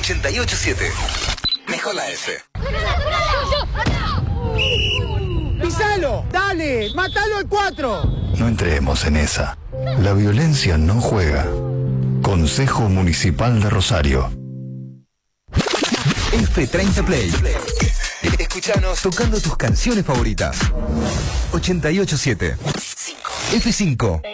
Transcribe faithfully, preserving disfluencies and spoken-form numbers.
ochenta y ocho siete. Mejor la F. ¡Pisalo! ¡Dale! ¡Mátalo al cuatro! No entremos en esa. La violencia no juega. Consejo Municipal de Rosario. F treinta Play. Escuchanos tocando tus canciones favoritas. ochenta y ocho siete. F cinco.